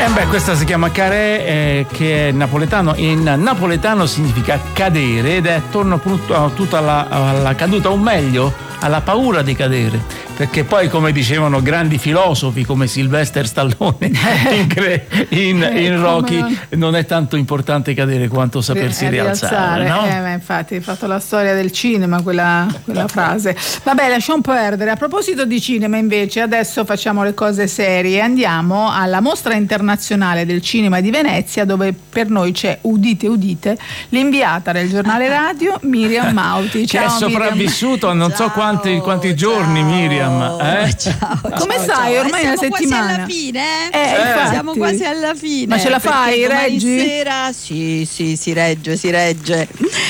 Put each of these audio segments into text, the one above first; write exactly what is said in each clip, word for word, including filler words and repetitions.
beh, questa si chiama Carè, eh, che è napoletano, in napoletano significa cadere ed è attorno appunto a tutta alla, alla caduta, o meglio alla paura di cadere, perché poi, come dicevano grandi filosofi come Sylvester Stallone in, in, in Rocky, non... non è tanto importante cadere quanto sapersi eh, rialzare, rialzare no? eh, infatti hai fatto la storia del cinema, quella, quella frase. Vabbè, lasciamo perdere. A proposito di cinema, invece, adesso facciamo le cose serie, andiamo alla Mostra Internazionale del Cinema di Venezia, dove per noi c'è, udite udite, l'inviata del giornale radio Miriam Mauti. Ciao, che è sopravvissuto a non ciao, so quanti, quanti giorni, ciao. Miriam. Eh? Ciao, come ciao, stai? ciao. Ormai eh, una settimana. Siamo quasi alla fine, eh? Eh, siamo quasi alla fine. Ma ce la fai, reggi? Sera, sì, sì, si regge, si regge.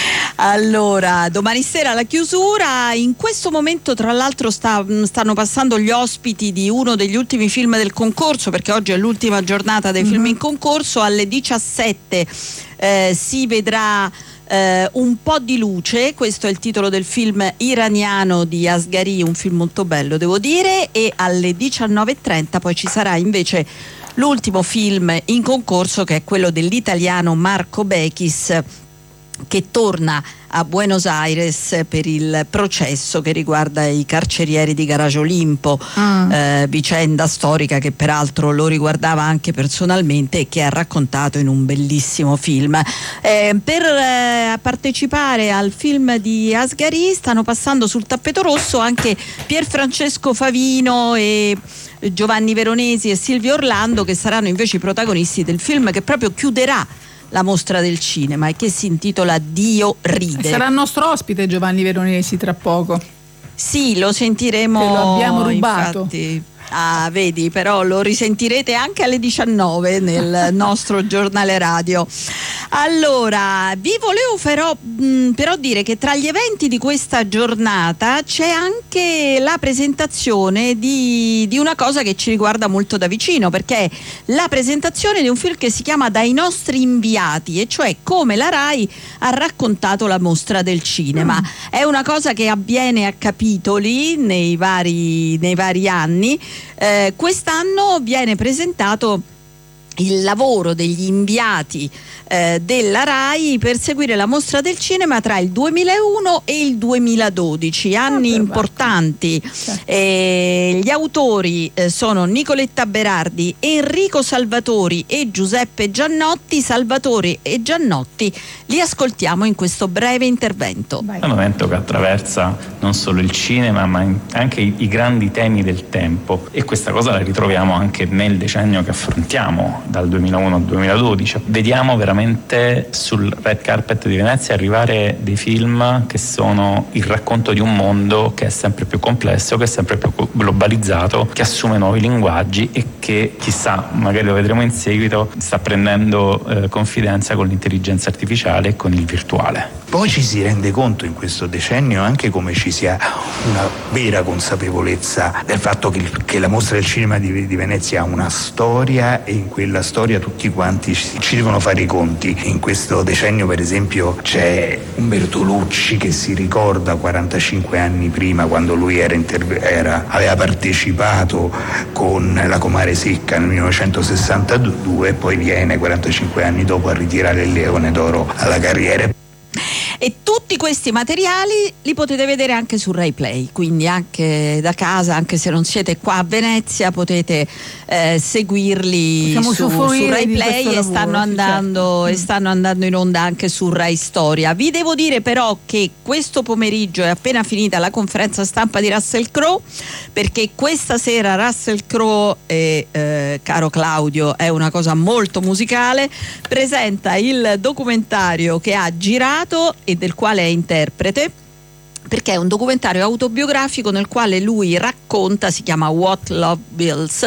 Allora, domani sera la chiusura. In questo momento, tra l'altro, sta, stanno passando gli ospiti di uno degli ultimi film del concorso, perché oggi è l'ultima giornata dei mm-hmm. film in concorso. Alle diciassette eh, si vedrà Uh, un po' di luce, questo è il titolo del film iraniano di Asghari, un film molto bello devo dire, e alle diciannove e trenta poi ci sarà invece l'ultimo film in concorso, che è quello dell'italiano Marco Bechis, che torna a Buenos Aires per il processo che riguarda i carcerieri di Garage Olimpo, mm. eh, vicenda storica che peraltro lo riguardava anche personalmente e che ha raccontato in un bellissimo film. Eh, per eh, partecipare al film di Asghari stanno passando sul tappeto rosso anche Pierfrancesco Favino e Giovanni Veronesi e Silvio Orlando, che saranno invece i protagonisti del film che proprio chiuderà la mostra del cinema e che si intitola Dio ride. Sarà il nostro ospite Giovanni Veronesi tra poco. Sì, lo sentiremo. Che lo abbiamo rubato. Infatti. Ah, vedi, però lo risentirete anche alle diciannove nel nostro giornale radio. Allora, vi volevo però, mh, però dire che tra gli eventi di questa giornata c'è anche la presentazione di, di una cosa che ci riguarda molto da vicino, perché è la presentazione di un film che si chiama Dai nostri inviati, e cioè come la RAI ha raccontato la mostra del cinema. Mm. È una cosa che avviene a capitoli nei vari, nei vari anni. Eh, quest'anno viene presentato il lavoro degli inviati eh, della RAI per seguire la mostra del cinema tra il duemilauno e il duemiladodici, anni oh, importanti. Eh, gli autori eh, sono Nicoletta Berardi, Enrico Salvatori e Giuseppe Giannotti. Salvatori e Giannotti li ascoltiamo in questo breve intervento. È un momento che attraversa non solo il cinema ma anche i, i grandi temi del tempo, e questa cosa la ritroviamo anche nel decennio che affrontiamo, dal duemilauno al duemiladodici. Vediamo veramente sul red carpet di Venezia arrivare dei film che sono il racconto di un mondo che è sempre più complesso, che è sempre più globalizzato, che assume nuovi linguaggi e che, chissà, magari lo vedremo in seguito, sta prendendo eh, confidenza con l'intelligenza artificiale e con il virtuale. Poi ci si rende conto in questo decennio anche come ci sia una vera consapevolezza del fatto che, che la mostra del cinema di, di Venezia ha una storia, e in quella storia tutti quanti ci, ci devono fare i conti. In questo decennio, per esempio, c'è Umberto Lucci che si ricorda quarantacinque anni prima, quando lui era, interve- era aveva partecipato con La Comare Secca nel millenovecentosessantadue, e poi viene quarantacinque anni dopo a ritirare il Leone d'Oro alla carriera. E tutti questi materiali li potete vedere anche su Rai Play, quindi anche da casa, anche se non siete qua a Venezia, potete eh, seguirli su, su Rai Play e stanno, andando, certo. e stanno andando in onda anche su Rai Storia. Vi devo dire però che questo pomeriggio è appena finita la conferenza stampa di Russell Crowe, perché questa sera Russell Crowe, e, eh, caro Claudio, è una cosa molto musicale, presenta il documentario che ha girato e del quale è interprete, perché è un documentario autobiografico nel quale lui racconta, si chiama What Love Builds,